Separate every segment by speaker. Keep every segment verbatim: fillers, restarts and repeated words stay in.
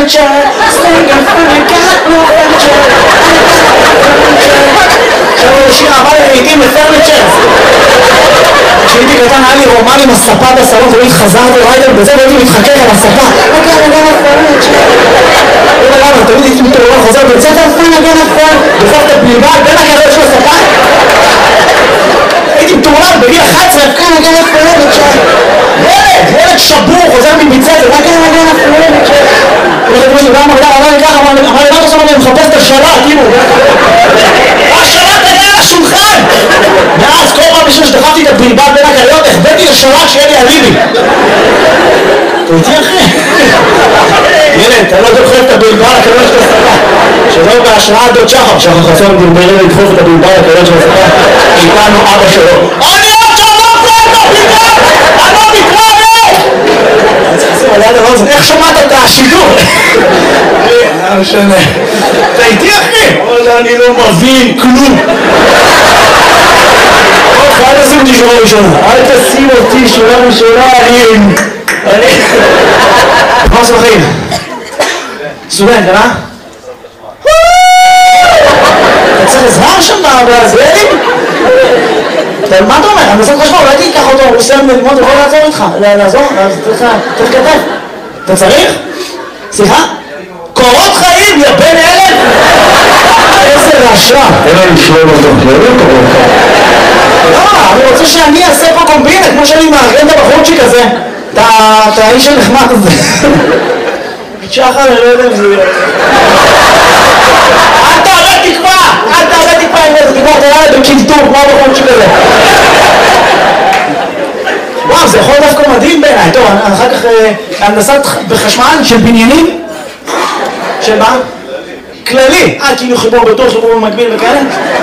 Speaker 1: furniture, single furniture, got no furniture. עכשיו השיר אהבה לרהיטים לפרניצ'ר. כשהייתי קטן היה לי רומן עם הספה בסלון, תמיד חזרתי ריידר בזה והייתי מתחכך על הספה. רגע, רגע, פרניצ'ר. רגע, למה? תמיד הייתי מתעורר חוזר בית ספר, רגע, רגע, דוחף את הבלבל בין הקרב של הספה. הייתי מתעורר בגיל אחת עשרה, רגע, רגע, פרניצ'ר. ילד, ילד שבור, חוזר מבית ספר, רגע, רגע, פרניצ'ר. רגע, רגע, רגע, אמר לי ככה, אמר לי, מה אתה אומר, אני מחפש את השלט, כאילו. השלט היה על השולחן! מאז כל פעם בשביל שדחפתי את הבלבל בין הקריות, החבאתי לשלט שיהיה לי אליבי. אתה איתי אחי? ילד, אתה לא דוחף את הבלבל לקריות של הספה. שלא בהשראה דוד שחר, שחר חסון בלבלים לדחוף את הבלבל לקריות של הספה. איתנו אבא שלו. אני עוד שם לא קורא את הבלבל! אני לא מתראה! אני צריך לשים עליה דבר הזה, איך שמעת את השידור? לא משנה. אתה איתי אחי? אני לא מבין כלום. אל תשים אותי שורה ראשונה. אל תשים אותי שורה ראשונה. אני... אני... מה עושה בחיים? סטודנט, אה? אתה צריך עזרה שם בעזריאלים? מה אתה אומר? אני עושה חשמל, אולי תיקח אותו, הוא עושה ללמוד, הוא יכול לעזור איתך. לעזור? צריך כתב. אתה צריך? סליחה? קורות חיים, יא בן אלף! איזה רעשה! אין לי לשלום אותו, לא יודע קורות חיים. לא, אני רוצה שאני אעשה פה קומבינה, כמו שאני מארגן את הבחורצ'יק הזה. את האיש הנחמד הזה. שחר, אני לא יודע אם זה יהיה. אל תעלה תקווה! אל תעלה תקווה עם איזה תקווה, אתה יודע בקלטור, כמו הבחורצ'יק הזה. וואו, זה יכול דווקא מדהים בעיניי. טוב, אחר כך הנדסת בחשמל של בניינים. שמה? כללי. אה, כאילו חיבור בתור, חיבור במקביל וכאלה?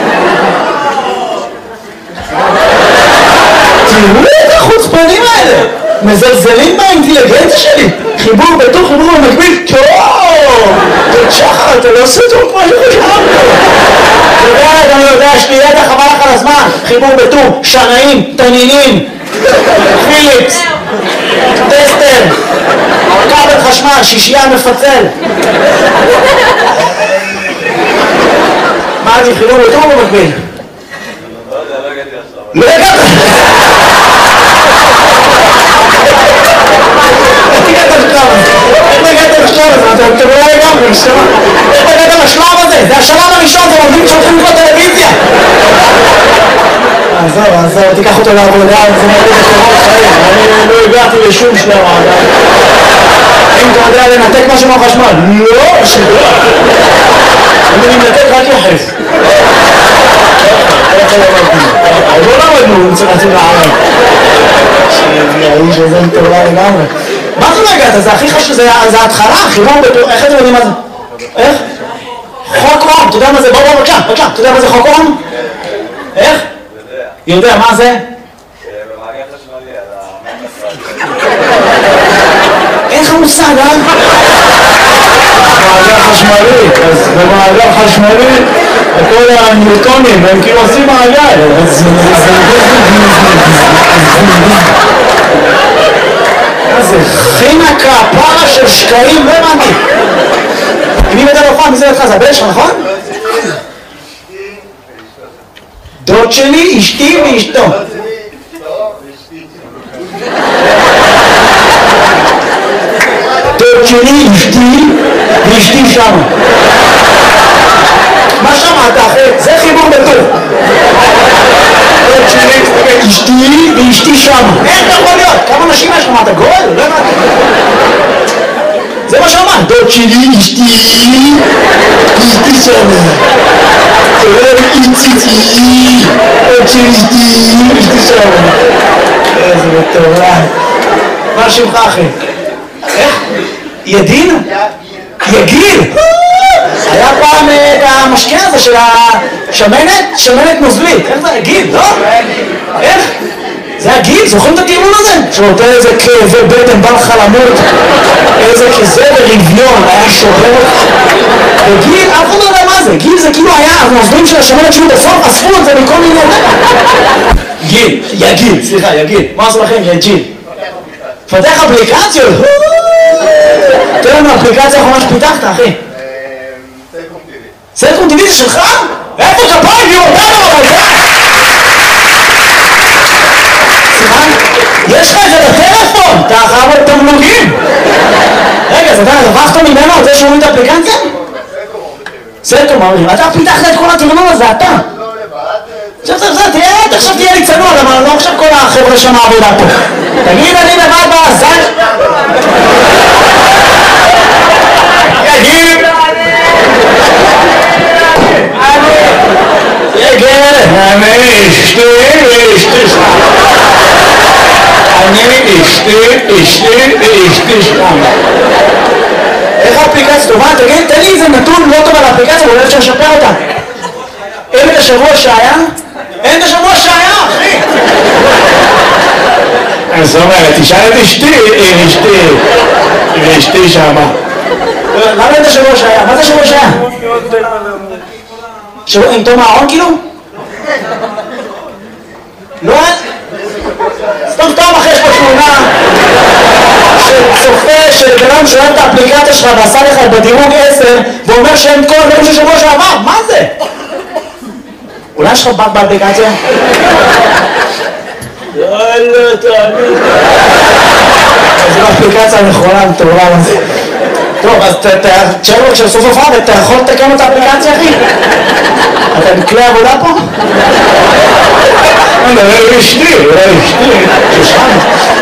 Speaker 1: תראו את החוצפנים האלה! מזלזלים באינטליגנציה שלי! חיבור בתור, חיבור במקביל? טוב! תודה שחר, אתה לא עושה טוב כמו שחשבתי! אתה יודע, אני יודע, יש לי ידע חבל לך על הזמן! חיבור בתור, שנאים, תנינים, פיליפס, טסטר, כבל חשמל, שישייה מפצל. מה אני חיבור בתור במקביל? לא הגעת! איך הגעת לשלב הזה? איך הגעת לשלב הזה? אתה לא לגמרי, נשמע. איך הגעת לשלב הזה? זה השלב הראשון, זה מוביל שהולכים לקרוא טלוויזיה. עזוב, עזוב, תיקח אותו לעבודה, זה מוביל לקורות חיים. אני לא הגעתי לשום שלב עדיין. אם אתה יודע לנתק משהו מהחשמל? לא, שלא. אני מנתק רק יחס. לא למדנו, רצינו לערב. האיש הזה מטורלל לגמרי. מה זה לא הגעת? זה הכי חשוב, זה ההתחלה, חיבור בתור, איך אתם יודעים מה זה? איך? חוק אום, אתה יודע מה זה? בוא בוא בבקשה, בבקשה, אתה יודע מה זה חוק אום? איך? יודע, מה זה?
Speaker 2: במעגל חשמלי, על
Speaker 1: אין לך מושג, אה?
Speaker 3: מעגל חשמלי, אז במעגל חשמלי כל הניוטונים הם כאילו עושים מעגל.
Speaker 1: מה זה? חינקה, פרה של שקעים, לא הבנתי. מי מדבר בפעם? מי זה לך? זה הבן שלך, נכון? דוד שלי, אשתי ואשתו. דוד שלי, אשתי ואשתי שם. מה שמעת אחרי? זה חיבור בטוב. דוד שלי, אשתי ואשתי שם. איך אתה יכול להיות? כמה נשים יש לך? מה אתה גול? לא הבנתי. זה מה שאמרת. דוד שלי, אשתי ואשתי שם. תראה איציצי, עוד שלישתי, אשתי שם. איזה מטורף. מה שמך אחי? איך? ידין? יגיל? היה פעם את המשקה הזה של השמנת? שמנת נוזלית. איך זה? יגיל, לא? איך? זה הגיל? זוכרים את הטיעון הזה? שנותן איזה כאבי בטן, בא לך למות, איזה כזה ברביון, היה שובר. וגיל, אף אחד לא יודע מה זה. גיל זה כאילו היה הנוזלים של השמנת שהוא בסוף, אספו את זה מכל מיני... גיל, יגיל, סליחה, יגיל. מה עשו לכם? יגיל. פתח אפליקציות. תראה לנו אפליקציה האחרונה שפיתחת, אחי.
Speaker 2: סלקום טיווי.
Speaker 1: סלקום טיווי זה שלך? איפה כפיים? היא אותנו, אבל זה... סליחה? יש לך את זה בטלפון, אתה חייב את תמלוגים. רגע, אז אתה רווחת ממנו על זה שהוא את האפליקציה? סלקום אומרים, אתה פיתחת את כל התרנון הזה, אתה.
Speaker 2: לא לבד.
Speaker 1: עכשיו, עכשיו, עכשיו, תראה, עכשיו תהיה לי צנוע, אבל לא עכשיו כל החבר'ה שם העבודה פה. תגיד, אני לבד בעזל? תגיד! תגיד!
Speaker 3: אני אשתי, אשתי שם. אני אשתי, אשתי, אשתי שם.
Speaker 1: איך האפליקציה טובה? תגיד, תן לי איזה נתון לא טוב על האפליקציה, ואולי אפשר לשפר אותה. אין את השבוע שהיה? אין את השבוע שהיה, אחי!
Speaker 3: אז זאת אומרת, תשאל את אשתי, אשתי, אשתי שמה.
Speaker 1: למה אין את השבוע שהיה? מה זה השבוע שהיה? שבוע עם תום הארון כאילו? לא היה? סתם סתם אחרי יש פה תמונה שצופה שבן שואל את האפליקציה שלך ועשה לך בדירוג עשר ואומר שאין כל הדברים של שבוע שעבר, מה זה? אולי יש לך באג באפליקציה? יאללה, תאמין. זו האפליקציה הנכונה, מטורף הזה. טוב, אז תשאר לו כשסוף הופעה ואתה יכול לתקן את האפליקציה, אחי? אתה בכלי עבודה פה?
Speaker 3: אני מדבר אשתי, אולי אשתי, שושן.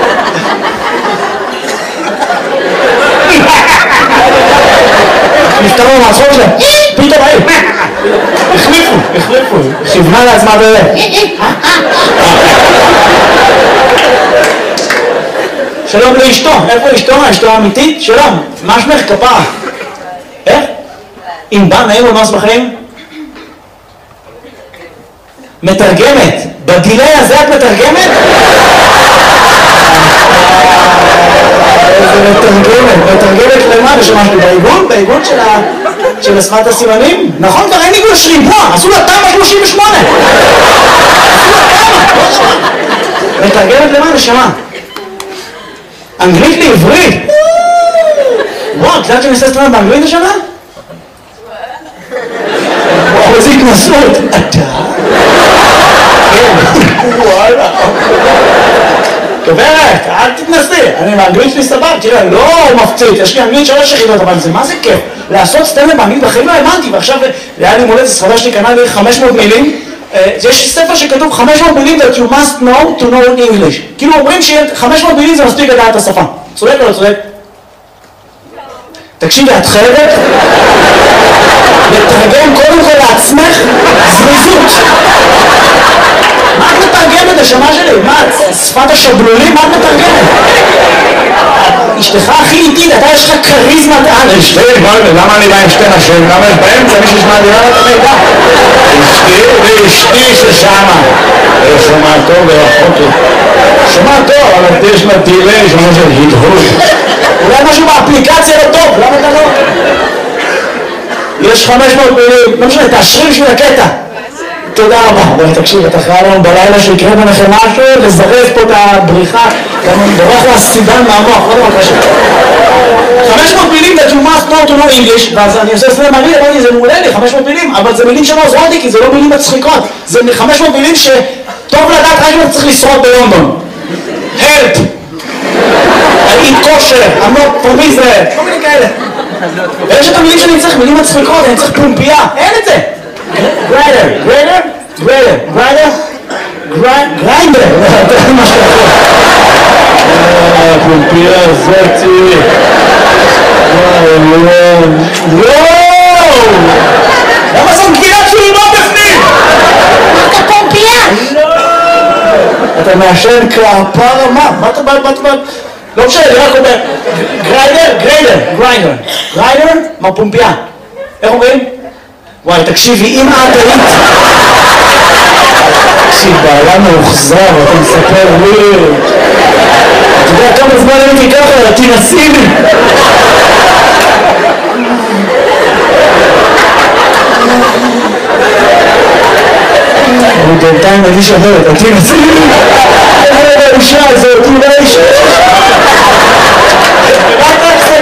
Speaker 1: נפטרו מהצחוק שלהם, פתאום היו,
Speaker 3: החליפו, החליפו.
Speaker 1: כיוונה לעצמה ב... שלום לאשתו, איפה אשתו? אשתו האמיתית? שלום, מה שמך כפרה? איך? אם בא נעים ומס בחיים? מתרגמת, בדילי הזה את מתרגמת? איזה מתרגמת, מתרגמת למה? ושמשתי בעיגון? בעיגון של שפת הסימנים? נכון, כבר אין עיגון שריבוע, עשו לה תמ"א שלושים ושמונה. מתרגמת למה? נשמה? אנגלית לעברית? וואו, את יודעת שאני עושה סטרנד באנגלית השנה? וואו, איזה התנסות. אתה? וואלה. גברת, אל תתנסי, אני באנגלית שלי סבב, תראה, לא מפציץ, יש לי אנגלית שלוש יחידות, אבל זה מה זה כיף? לעשות סטנדאפ באנגלית בחיים לא האמנתי, ועכשיו היה לי מולדת, ספרדה שלי קנה לי חמש מאות מילים, יש ספר שכתוב חמש מאות מילים that you must know to know English, כאילו אומרים ש-חמש מאות מילים זה מספיק לדעת את השפה, צודק או לא צודק? תקשיבי, את חייבת לתרגם קודם כל לעצמך זריזות. מה את מתרגמת השמה שלי? מה, שפת השבלולים? מה את מתרגמת? אשתך הכי איטית, אתה יש לך כריזמת על.
Speaker 3: אשתי, למה אני בא עם שתי נשים? למה יש באמצע מישהו שמעדירה את המידע? אשתי ואשתי ששמה. שומע טוב ורחוק לי. שומע טוב, אבל יש לה דילי שאומר של הדהוד.
Speaker 1: אולי משהו באפליקציה לא טוב, למה אתה לא? יש חמש מאות מילים, לא משנה, תאשרי בשביל הקטע. תודה רבה. אבל תקשיב, אתה חייב לנו בלילה שיקרה ביניכם משהו, לזרז פה את הבריחה, גם בורח לסידן מהמוח, לא דבר קשה. חמש מאות מילים that you must know to know English, ואז אני עושה סלם מעניין, אמרתי, זה מעולה לי, חמש מאות מילים, אבל זה מילים שלא עוזרות לי, כי זה לא מילים מצחיקות. זה חמש מאות מילים שטוב לדעת רק אם צריך לשרוד בלונדון. Help! I eat kosher, I'm not from Israel, כל מיני כאלה. ויש את המילים שאני צריך, מילים מצחיקות, אני צריך פומפייה, אין את זה. גריידר, גריידר, גריידר, גריידר, גריינדר, זה מה שאתה יכול.
Speaker 3: פומפייה זאתי. וואו, וואו. וואו!
Speaker 1: למה זאת גבינת צולמה בפנים? אתה פומפייה? לא! אתה מעשן כפרה מה? מה אתה בא, מה אתה בא? לא משנה, אני רק אומר, גריידר, גריידר, גריינדר, גריידר, מה פומפייה? איך אומרים? וואי, תקשיבי, אם את היית... תקשיב, בעלה מאוחזר, אתה מספר לי... אתה יודע כמה זמן הייתי ככה, תנסי לי! אני בינתיים אני שוורת, תנסי לי! איזה אישה הזאת, אולי אישה...